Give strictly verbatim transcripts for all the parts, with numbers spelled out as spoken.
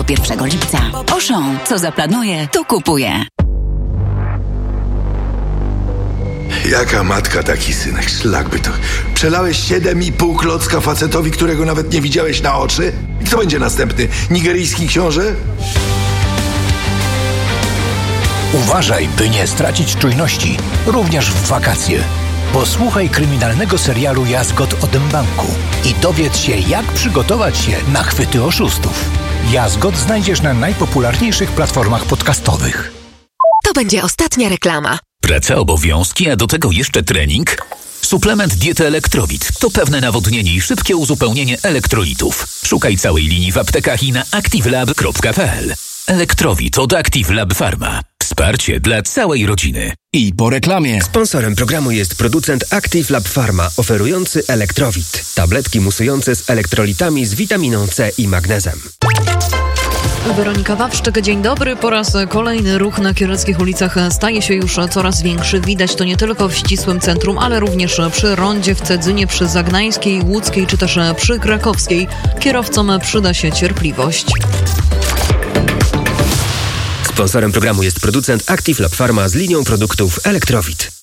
pierwszego lipca. Auchan, co zaplanuje, to kupuje. Jaka matka, taki synek, szlak by to. Przelałeś siedem i pół klocka facetowi, którego nawet nie widziałeś na oczy? I kto będzie następny? Nigeryjski książę? Uważaj, by nie stracić czujności, również w wakacje. Posłuchaj kryminalnego serialu Jazgot o Dębanku i dowiedz się, jak przygotować się na chwyty oszustów. Jazgot znajdziesz na najpopularniejszych platformach podcastowych. To będzie ostatnia reklama. Praca, obowiązki, a do tego jeszcze trening? Suplement diety Elektrowit to pewne nawodnienie i szybkie uzupełnienie elektrolitów. Szukaj całej linii w aptekach i na activelab kropka p l. Elektrowit od Active Lab Pharma. Wsparcie dla całej rodziny. I po reklamie. Sponsorem programu jest producent Active Lab Pharma, oferujący Elektrowit. Tabletki musujące z elektrolitami z witaminą C i magnezem. Weronika Wawrzyk, dzień dobry. Po raz kolejny ruch na kiereckich ulicach staje się już coraz większy. Widać to nie tylko w ścisłym centrum, ale również przy rondzie w Cedzynie, przy Zagnańskiej, Łódzkiej czy też przy Krakowskiej. Kierowcom przyda się cierpliwość. Sponsorem programu jest producent Active Lab Pharma z linią produktów Elektrowit.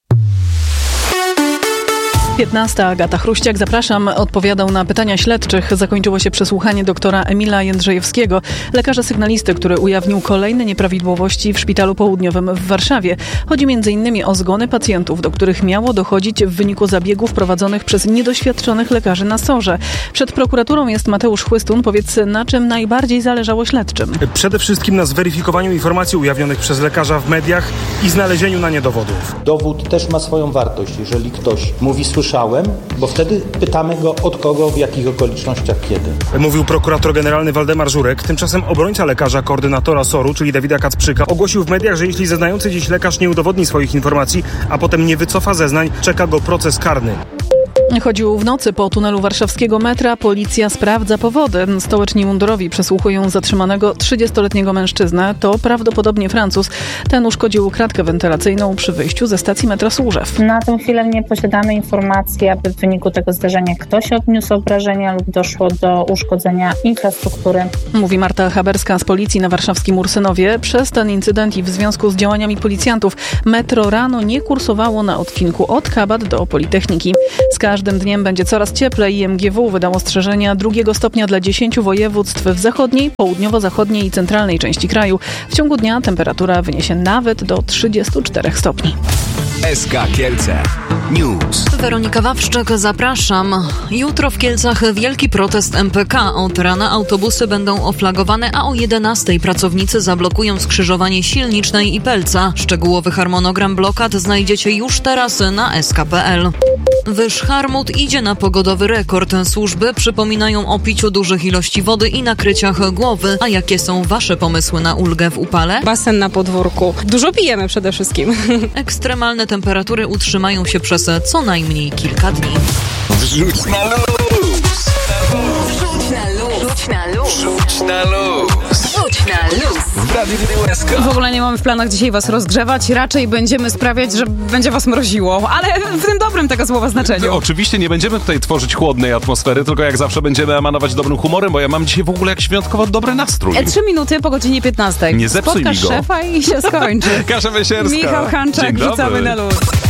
piętnasta. Agata Chruściak, zapraszam. Odpowiadał na pytania śledczych. Zakończyło się przesłuchanie doktora Emila Jędrzejewskiego, lekarza sygnalisty, który ujawnił kolejne nieprawidłowości w Szpitalu Południowym w Warszawie. Chodzi m.in. o zgony pacjentów, do których miało dochodzić w wyniku zabiegów prowadzonych przez niedoświadczonych lekarzy na SOR-ze. Przed prokuraturą jest Mateusz Chłystun. Powiedz, na czym najbardziej zależało śledczym? Przede wszystkim na zweryfikowaniu informacji ujawnionych przez lekarza w mediach i znalezieniu na nie dowodów. Dowód też ma swoją wartość. Jeżeli ktoś mówi słyszałem, bo wtedy pytamy go od kogo, w jakich okolicznościach, kiedy. Mówił prokurator generalny Waldemar Żurek. Tymczasem obrońca lekarza, koordynatora SOR-u, czyli Dawida Kacprzyka, ogłosił w mediach, że jeśli zeznający dziś lekarz nie udowodni swoich informacji, a potem nie wycofa zeznań, czeka go proces karny. Chodził w nocy po tunelu warszawskiego metra. Policja sprawdza powody. Stołeczni mundurowi przesłuchują zatrzymanego trzydziestoletniego mężczyznę. To prawdopodobnie Francuz. Ten uszkodził kratkę wentylacyjną przy wyjściu ze stacji metra Służew. Na tę chwilę nie posiadamy informacji, aby w wyniku tego zdarzenia ktoś odniósł obrażenia lub doszło do uszkodzenia infrastruktury. Mówi Marta Haberska z policji na warszawskim Ursynowie. Przez ten incydent i w związku z działaniami policjantów metro rano nie kursowało na odcinku od Kabat do Politechniki. Z każdym dniem będzie coraz cieplej. I M G W wydało ostrzeżenia drugiego stopnia dla dziesięciu województw w zachodniej, południowo-zachodniej i centralnej części kraju. W ciągu dnia temperatura wyniesie nawet do trzydziestu czterech stopni. S K Kielce News. Weronika Wawrzyk, zapraszam. Jutro w Kielcach wielki protest M P K. Od rana autobusy będą oflagowane, a o jedenastej pracownicy zablokują skrzyżowanie Silnicznej i Pelca. Szczegółowy harmonogram blokad znajdziecie już teraz na s k kropka p l. Wyszharmut idzie na pogodowy rekord. Służby przypominają o piciu dużych ilości wody i nakryciach głowy. A jakie są wasze pomysły na ulgę w upale? Basen na podwórku. Dużo pijemy przede wszystkim. Ekstremalne temperatury utrzymają się przez co najmniej kilka dni. Wrzuć na luz! Wrzuć na luz! Wrzuć na luz! Wrzuć na luz! Wrzuć na luz! W Radiu D S K. W ogóle nie mamy w planach dzisiaj was rozgrzewać. Raczej będziemy sprawiać, że będzie was mroziło. Ale w tym dobrym tego słowa znaczeniu. No, oczywiście nie będziemy tutaj tworzyć chłodnej atmosfery, tylko jak zawsze będziemy emanować dobrym humorem, bo ja mam dzisiaj w ogóle jakiś wyjątkowo dobry nastrój. E, Trzy minuty po godzinie piętnastej. Nie zepsuj Spotkasz mi go. szefa i się skończy. Kasia Wysierska. Michał Hanczak, wrzucamy na luz.